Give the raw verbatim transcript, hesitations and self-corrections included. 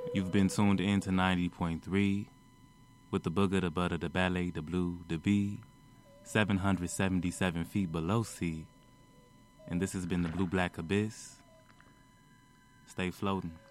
You've been tuned in to ninety point three with the booger, the butter, the ballet, the blue, the bee, seven hundred seventy-seven feet below sea. And this has been the Blue Black Abyss. Stay floating.